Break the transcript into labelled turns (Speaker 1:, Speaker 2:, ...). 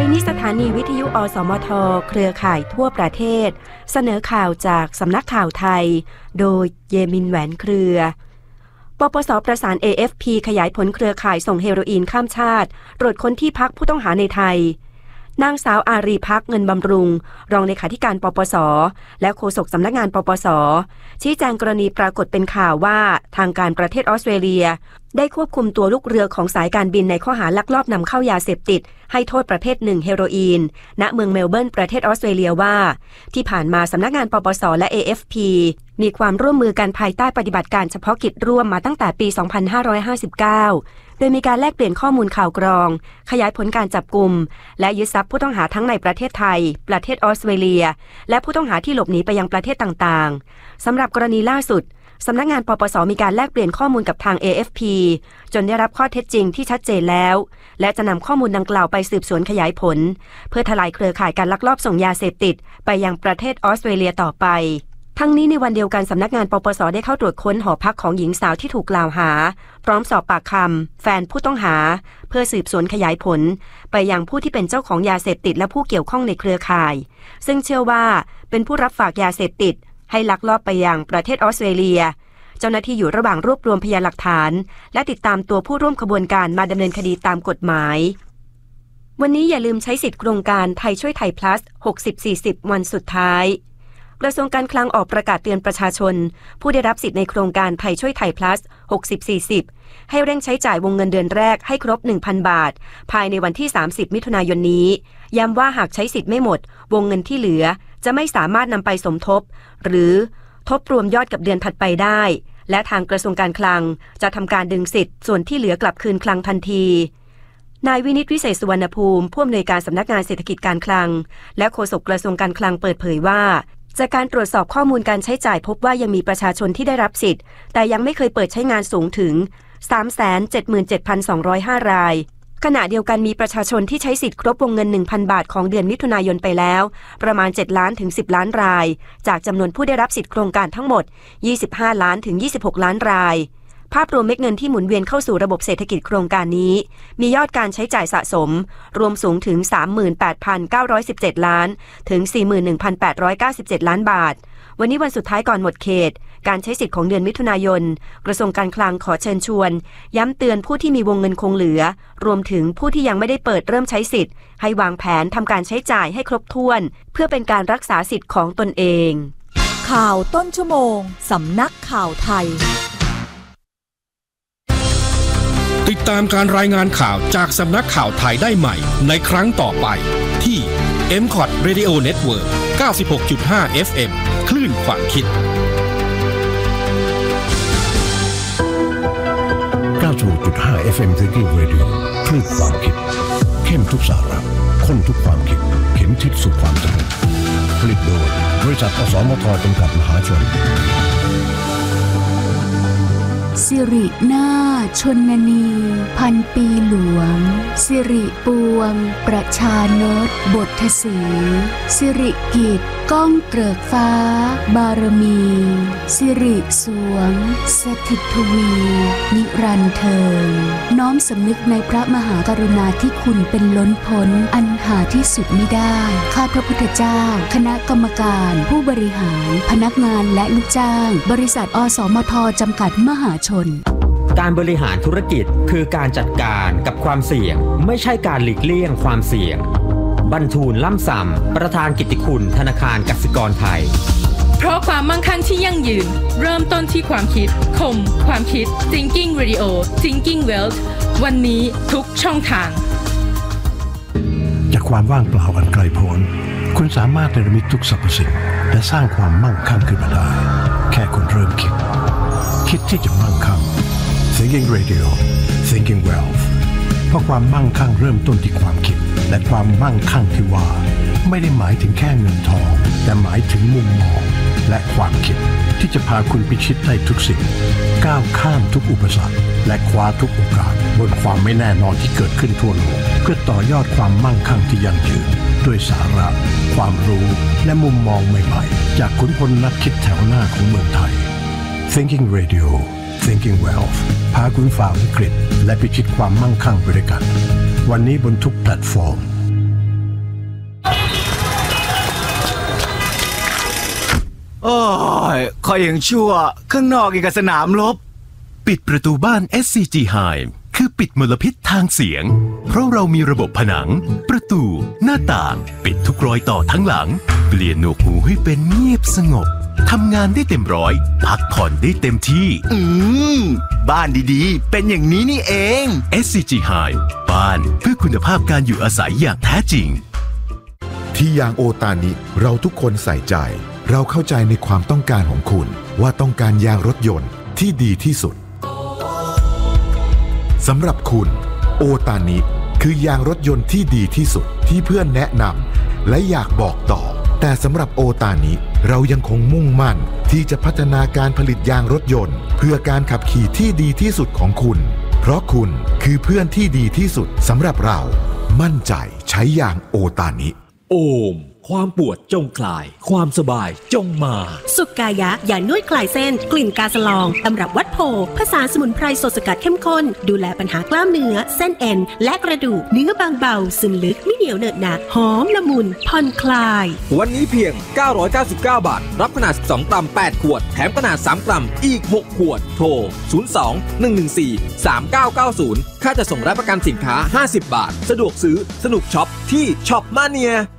Speaker 1: นี้สถานีวิทยุอสมทเครือข่ายทั่วประเทศเสนอข่าวจากสำนักข่าวไทยโดยเยมินแหวนเครือปปส.ประสาน AFP ขยายผลเครือข่ายส่งเฮโรอีนข้ามชาติตรวจค้นที่พักผู้ต้องหาในไทยนางสาวอารีภักดิ์เงินบำรุงรองเลขาธิการปปส.และโฆษกสำนักงานปปส.ชี้แจงกรณีปรากฏเป็นข่าวว่าทางการประเทศออสเตรเลียได้ควบคุมตัวลูกเรือของสายการบินในข้อหาลักลอบนำเข้ายาเสพติดให้โทษประเภท1เฮโรอีนณเมืองเมลเบิร์นประเทศออสเตรเลียว่าที่ผ่านมาสำนักงานปปส.และ AFP มีความร่วมมือกันภายใต้ปฏิบัติการเฉพาะกิจร่วมมาตั้งแต่ปี 2559 โดยมีการแลกเปลี่ยนข้อมูลข่าวกรองขยายผลการจับกุมและยึดทรัพย์ผู้ต้องหาทั้งในประเทศไทยประเทศออสเตรเลียและผู้ต้องหาที่หลบหนีไปยังประเทศต่างๆสำหรับกรณีล่าสุดสำนักงานปปส.มีการแลกเปลี่ยนข้อมูลกับทาง AFP จนได้รับข้อเท็จจริงที่ชัดเจนแล้วและจะนำข้อมูลดังกล่าวไปสืบสวนขยายผลเพื่อทลายเครือข่ายการลักลอบส่งยาเสพติดไปยังประเทศออสเตรเลียต่อไปทั้งนี้ในวันเดียวกันสำนักงานปปส.ได้เข้าตรวจค้นหอพักของหญิงสาวที่ถูกกล่าวหาพร้อมสอบปากคำแฟนผู้ต้องหาเพื่อสืบสวนขยายผลไปยังผู้ที่เป็นเจ้าของยาเสพติดและผู้เกี่ยวข้องในเครือข่ายซึ่งเชื่อว่าเป็นผู้รับฝากยาเสพติดให้ลักลอบไปยังประเทศออสเตรเลียเจ้าหน้าที่อยู่ระหว่างรวบรวมพยานหลักฐานและติดตามตัวผู้ร่วมขบวนการมาดำเนินคดีตามกฎหมายวันนี้อย่าลืมใช้สิทธิ์โครงการไทยช่วยไทย plus 60-40 วันสุดท้ายกระทรวงการคลังออกประกาศเตือนประชาชนผู้ได้รับสิทธิ์ในโครงการไทยช่วยไทย plus 60-40 ให้เร่งใช้จ่ายวงเงินเดือนแรกให้ครบ 1,000 บาทภายในวันที่ 30 มิถุนายนนี้ย้ำว่าหากใช้สิทธิ์ไม่หมดวงเงินที่เหลือจะไม่สามารถนำไปสมทบหรือทบรวมยอดกับเดือนถัดไปได้และทางกระทรวงการคลังจะทำการดึงสิทธิ์ส่วนที่เหลือกลับคืนคลังทันทีนายวินิตวิเศษสุวรรณภูมิผู้อำนวยการสำนักงานเศรษฐกิจการคลังและโฆษกกระทรวงการคลังเปิดเผยว่าจากการตรวจสอบข้อมูลการใช้จ่ายพบว่ายังมีประชาชนที่ได้รับสิทธิ์แต่ยังไม่เคยเปิดใช้งานสูงถึง 377,205 รายขณะเดียวกันมีประชาชนที่ใช้สิทธิ์ครบวงเงิน 1,000 บาทของเดือนมิถุนายนไปแล้วประมาณ7ล้านถึง10ล้านรายจากจำนวนผู้ได้รับสิทธิ์โครงการทั้งหมด25ล้านถึง26ล้านรายภาพรวมเม็ดเงินที่หมุนเวียนเข้าสู่ระบบเศรษฐกิจโครงการนี้มียอดการใช้จ่ายสะสมรวมสูงถึง 38,917 ล้านถึง 41,897 ล้านบาทวันนี้วันสุดท้ายก่อนหมดเขตการใช้สิทธิ์ของเดือนมิถุนายนกระทรวงการคลังขอเชิญชวนย้ำเตือนผู้ที่มีวงเงินคงเหลือรวมถึงผู้ที่ยังไม่ได้เปิดเริ่มใช้สิทธิ์ให้วางแผนทำการใช้จ่ายให้ครบถ้วนเพื่อเป็นการรักษาสิทธิ์ของตนเอง
Speaker 2: ข่าวต้นชั่วโมงสำนักข่าวไทย
Speaker 3: ติดตามการรายงานข่าวจากสำนักข่าวไทยได้ใหม่ในครั้งต่อไปที่ MCOT Radio Network 96.5 FM คลื่นความคิด
Speaker 4: 96.5 FM Thinking Radio คลื่นความคิดเข้มทุกสาระข้นทุกความคิดเข็มทิศสู่ความสำเร็จผลิตโดยบริษัทอสมทจำกัดมหาชน
Speaker 5: สิรินาถชนนีพันปีหลวงสิริปวงประชานตบทสีสิริกิจก้องเกริกฟ้าบารมีสิริสวงสถิตทวีนิรันดร์เทินน้อมสำนึกในพระมหากรุณาธิคุณเป็นล้นพ้นอันหาที่สุดมิได้ข้าพระพุทธเจ้าคณะกรรมการผู้บริหารพนักงานและลูกจ้างบริษัทอสมทจำกัดมหาชน
Speaker 6: การบริหารธุรกิจคือการจัดการกับความเสี่ยงไม่ใช่การหลีกเลี่ยงความเสี่ยงบรรทูลล่ำซำประธานกิตติคุณธนาคารกสิกรไทย
Speaker 7: เพราะความมั่งคั่งที่ยั่งยืนเริ่มต้นที่ความคิดคมความคิด Thinking Radio Thinking Wealth วันนี้ทุกช่องทาง
Speaker 4: จากความว่างเปล่าอันไกลโพ้นคุณสามารถเนรมิตทุกสรรพสิ่งและสร้างความมั่งคั่งขึ้นมาได้แค่คุณเริ่มคิดที่จะมั่งคั่ง Thinking Radio Thinking Wealth เพราะความมั่งคั่งเริ่มต้นที่ความคิดและความมั่งคั่งที่ว่าไม่ได้หมายถึงแค่เงินทองแต่หมายถึงมุมมองและความคิดที่จะพาคุณพิชิตได้ทุกสิ่งก้าวข้ามทุกอุปสรรคและคว้าทุกโอกาสบนความไม่แน่นอนที่เกิดขึ้นทั่วโลกเพื่อต่อยอดความมั่งคั่งที่ยั่งยืนด้วยสาระความรู้และมุมมองใหม่ๆจากขุนพลนักคิดแถวหน้าของเมืองไทย Thinking Radio Thinking Wealth พาคุณฝ่าวิกฤตและพิชิตความมั่งคั่งไปด้วยกันวันนี้บนทุกแพลตฟอร์ม
Speaker 8: โอ้ยคอยยังชั่วข้างนอกอีกกับสนามรบ
Speaker 9: ปิดประตูบ้าน SCG Hive คือปิดมลพิษทางเสียงเพราะเรามีระบบผนังประตูหน้าต่างปิดทุกรอยต่อทั้งหลังเปลี่ยนหนวกหูให้เป็นเงียบสงบทำงานได้เต็มร้อยพักผ่อนได้เต็มที่
Speaker 8: บ้านดีๆเป็นอย่างนี้นี่เอง
Speaker 9: SCG Hive บ้านเพื่อคุณภาพการอยู่อาศัยอย่างแท้จริง
Speaker 10: ที่ยางโอตานิเราทุกคนใส่ใจเราเข้าใจในความต้องการของคุณว่าต้องการยางรถยนต์ที่ดีที่สุดสำหรับคุณโอตานิคือยางรถยนต์ที่ดีที่สุดที่เพื่อนแนะนำและอยากบอกต่อแต่สำหรับโอตานิเรายังคงมุ่งมั่นที่จะพัฒนาการผลิตยางรถยนต์เพื่อการขับขี่ที่ดีที่สุดของคุณเพราะคุณคือเพื่อนที่ดีที่สุดสำหรับเรามั่นใจใช้ยางโอตานิ
Speaker 11: โอมความปวดจงคลายความสบายจงมา
Speaker 12: สุกายะยานวดคลายเส้นกลิ่นกาสลองตำรับวัดโพผสานสมุนไพรสดสกัดเข้มข้นดูแลปัญหากล้ามเนื้อเส้นเอ็นและกระดูกเนื้อบางเบาซึมลึกไม่เหนียวเหนอะหนักหอมละมุนผ่อนคลาย
Speaker 11: วันนี้เพียง999 บาทรับขนาด12กรัม8ขวดแถมขนาด3กรัมอีก6ขวดโทร02-114-3990ค่าจะส่งรับประกันสินค้า50 บาทสะดวกซื้อสนุกช็อปที่ช็อปมาเนีย